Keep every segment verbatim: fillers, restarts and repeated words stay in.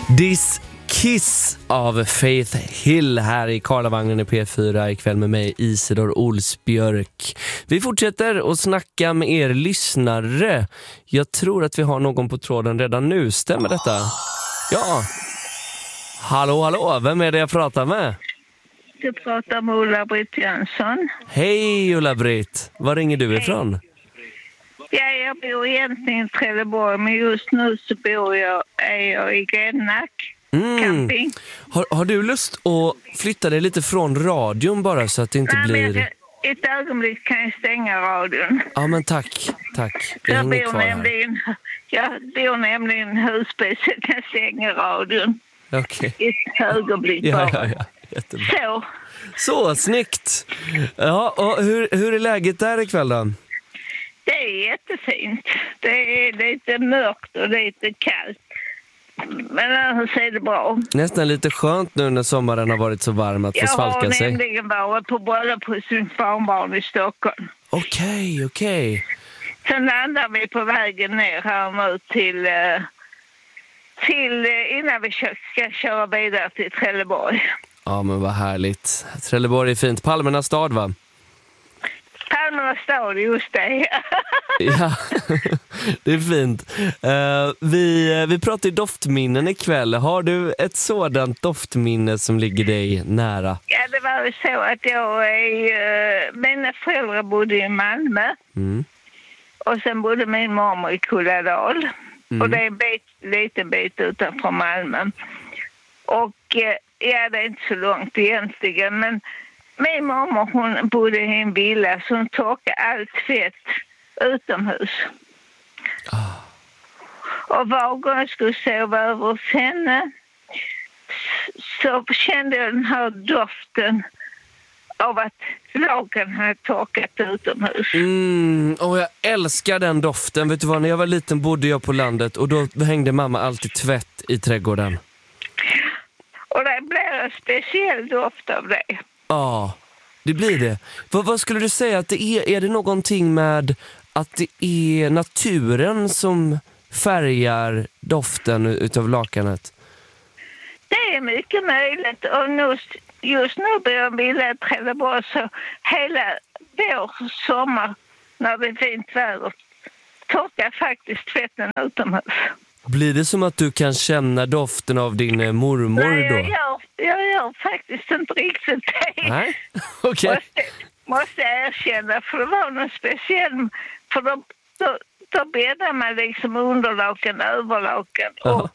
This Kiss av Faith Hill här i Karlavagnen i P fyra ikväll med mig, Isidor Olsbjörk. Vi fortsätter att snacka med er lyssnare. Jag tror att vi har någon på tråden redan nu. Stämmer detta? Ja. Hallå, hallå. Vem är det jag pratar med? Du pratar med Ulla-Britt Jönsson. Hej Ulla-Britt. Var ringer du ifrån? Ja, jag bor egentligen i Trelleborg, men just nu så bor jag, är jag i Grennack mm. camping. Har, har du lust att flytta dig lite från radion bara så att det inte Nej, blir... Men jag, ett ögonblick kan jag stänga radion. Ja, men tack. Tack. Jag, jag, bor bor nämligen, jag bor nämligen husbil så jag kan stänga radion. Okej. Okay. Ett ögonblick ja, bara. ja, ja. Jättebra. Så. Så, snyggt. Ja, och hur, hur är läget där ikväll då? Det är jättefint. Det är lite mörkt och lite kallt. Men annars är det bra. Nästan lite skönt nu när sommaren har varit så varm att få svalka sig. Jag har nämligen varit på bröllop på sin barnbarn i Stockholm. Okej, okay, okej. Okay. Sen landar vi på vägen ner här nu till, till innan vi ska köra vidare till Trelleborg. Ja, men vad härligt. Trelleborg är fint. Palmernas stad, va? Palmernas stad, just det. Ja, det är fint. Uh, vi, vi pratar i doftminnen ikväll. Har du ett sådant doftminne som ligger dig nära? Ja, det var ju så att jag är... Uh, mina föräldrar bodde i Malmö. Mm. Och sen bodde min mamma i Kulladal. Mm. Och det är en bit, liten bit utanför Malmö. Och uh, ja, det är inte så långt egentligen, men min mamma, hon bodde i en villa som torkade allt fett utomhus. Ah. Och var gång jag skulle sova över hos henne så kände jag den här doften av att lakan hade torkat utomhus. Mm, och jag älskar den doften. Vet du vad, när jag var liten bodde jag på landet och då hängde mamma alltid tvätt i trädgården. Och det blir en speciell doft av det. Ja, det blir det. Vad, vad skulle du säga att det är? Är det någonting med att det är naturen som färgar doften utav lakanet? Det är mycket möjligt. Och just, just nu blir jag vilja i Trelleborg så hela vår sommar när det är fint väder torkar faktiskt tvätten utomhus. Blir det som att du kan känna doften av din mormor då? Nej, jag gör, jag gör faktiskt inte riktigt det. Nej, okej. Okay. Måste, måste jag erkänna, för det var något speciellt. För då, då, då bäddar man liksom underlaken, överlaken och,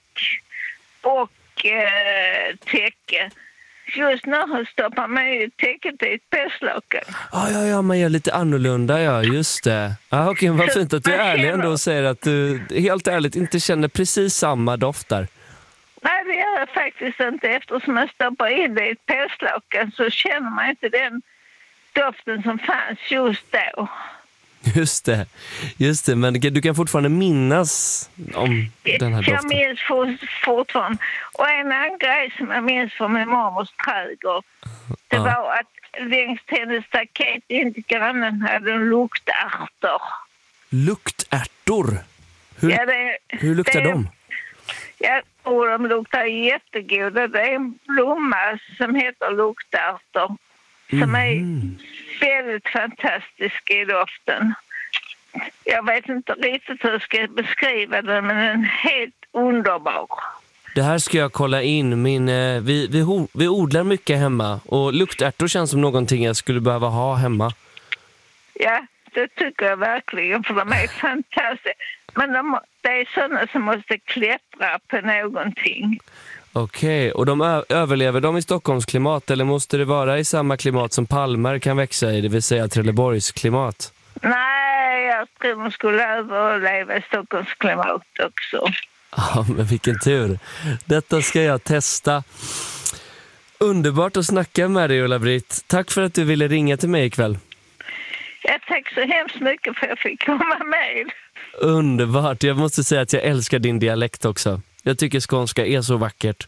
och eh, täcke. Just nu stoppar man ju täcket i ett pälslakan. Ja, ja, ja, man gör lite annorlunda, ja, just det. Ja, okej, okay, vad fint att du är ärlig ändå och säger att du helt ärligt inte känner precis samma doftar. Nej, det gör jag faktiskt inte. Eftersom man stoppar in det i ett pälslakan så känner man inte den doften som fanns just då. Just det, just det. Men du kan fortfarande minnas om den här doften. Jag minns fortfarande. Och en annan grej som jag minns från min mormors trädgård, det ja. var att längs hennes staket in till grannen hade en luktärtor. Luktärtor? Hur, ja, det, hur luktar det, de? Jag tror de luktar jättegoda. Det är en blomma som heter luktärtor. Som är mm. väldigt fantastisk i doften. Jag vet inte riktigt hur jag ska beskriva den, men den är helt underbar. Det här ska jag kolla in. Min, eh, vi, vi, vi odlar mycket hemma och luktärtor känns som någonting jag skulle behöva ha hemma. Ja, det tycker jag verkligen, för de är fantastiska. Men de, det är sådana som måste klättra på någonting. Okej, okay. Och de ö- överlever de i Stockholms klimat eller måste det vara i samma klimat som palmer kan växa i, det vill säga Trelleborgs klimat? Nej, jag tror de skulle överleva i Stockholms klimat också. Ja, men vilken tur. Detta ska jag testa. Underbart att snacka med dig, Ulla-Britt. Tack för att du ville ringa till mig ikväll. Ja, tack så hemskt mycket för att jag fick komma med. Underbart. Jag måste säga att jag älskar din dialekt också. Jag tycker skånska är så vackert.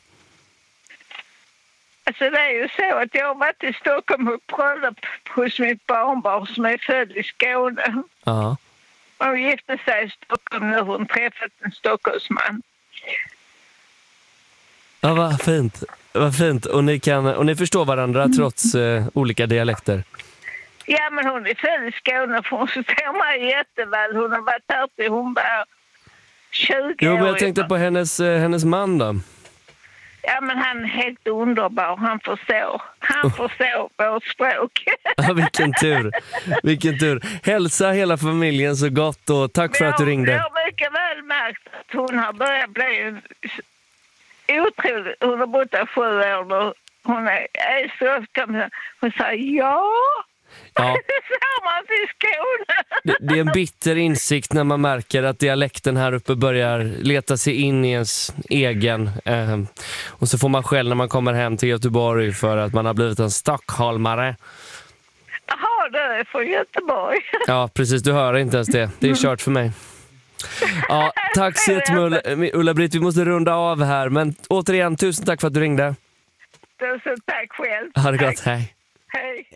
Alltså det är ju så att jag har varit i Stockholm och prövat hos mitt barnbarn som är född i Skåne. Ja. Hon gifte sig i Stockholm när hon träffat en stockholmsman. Ja, vad fint. Vad fint. Och ni, kan, och ni förstår varandra trots eh, olika dialekter? Ja, men hon är född i Skåne, för hon förstår mig jätteväl. Hon har varit här till hon var tjugo Jo, men jag år. tänkte på hennes, eh, hennes man då. Ja, men han är helt underbar. Han förstår. Han förstår vårt språk. Ja, vilken tur. Vilken tur. Hälsa hela familjen så gott och tack för att du ringde. Jag har mycket väl märkt att hon har börjat bli en otroligt. Hon har bott där sju år nu. Hon är, är så skam. Hon säger ja. Ja. Tillsammans i Skåne. Det, det är en bitter insikt när man märker att dialekten här uppe börjar leta sig in i ens egen. Eh, och så får man själv när man kommer hem till Göteborg för att man har blivit en stockholmare. Jaha, det är från Göteborg. Ja, precis. Du hör inte ens det. Det är kört för mig. Ja, tack så jättemycket Ulla-Britt. Vi måste runda av här. Men återigen, tusen tack för att du ringde. Tusen tack själv. Ha det gott, hej. Hej.